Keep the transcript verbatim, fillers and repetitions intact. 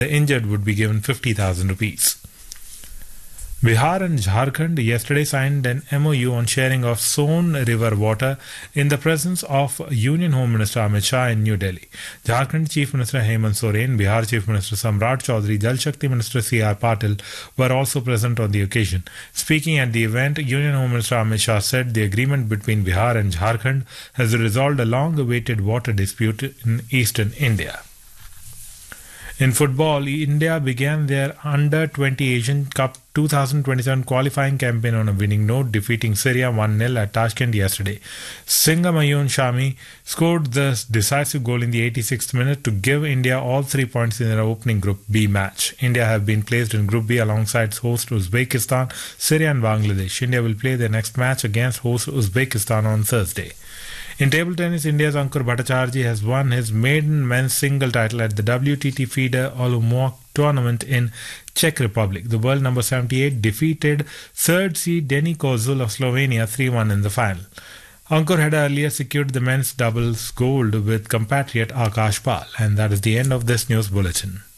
The injured would be given fifty thousand rupees. Bihar and Jharkhand yesterday signed an M O U on sharing of Son River water in the presence of Union Home Minister Amit Shah in New Delhi. Jharkhand Chief Minister Hemant Soren, Bihar Chief Minister Samrat Chaudhary, Jal Shakti Minister C R Patil were also present on the occasion. Speaking at the event, Union Home Minister Amit Shah said the agreement between Bihar and Jharkhand has resolved a long-awaited water dispute in eastern India. In football, India began their under twenty Asian Cup twenty twenty-seven qualifying campaign on a winning note, defeating Syria one nil at Tashkent yesterday. Singamayun Shami scored the decisive goal in the eighty-sixth minute to give India all three points in their opening Group B match. India have been placed in Group B alongside host Uzbekistan, Syria and Bangladesh. India will play their next match against host Uzbekistan on Thursday. In table tennis, India's Ankur Bhattacharjee has won his maiden men's single title at the W T T FIDE Olomouc tournament in Czech Republic. The world number seventy-eight defeated third seed Denis Kozul of Slovenia three one in the final. Ankur had earlier secured the men's doubles gold with compatriot Akash Pal. And that is the end of this news bulletin.